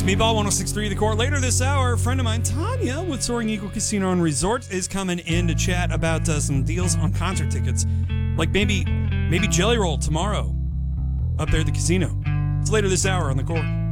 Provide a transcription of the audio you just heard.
Meatball 106.3 The Core. Later this hour, a friend of mine, Tanya, with Soaring Eagle Casino and Resort, is coming in to chat about some deals on concert tickets. Like maybe Jelly Roll tomorrow up there at the casino. It's later this hour on The Core.